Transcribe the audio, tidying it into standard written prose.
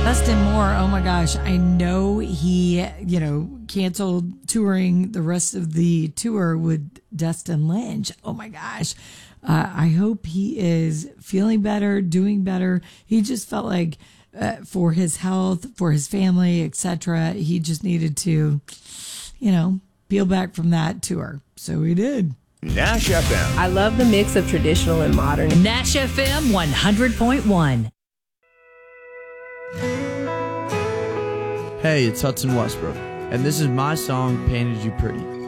Dustin Moore, oh my gosh, I know he, canceled touring the rest of the tour with Dustin Lynch. Oh my gosh. I hope he is feeling better, doing better. He just felt like for his health, for his family, etc., he just needed to, peel back from that tour. So he did. Nash FM. I love the mix of traditional and modern. Nash FM 100.1. Hey, it's Hudson Westbrook, and this is my song, Painted You Pretty.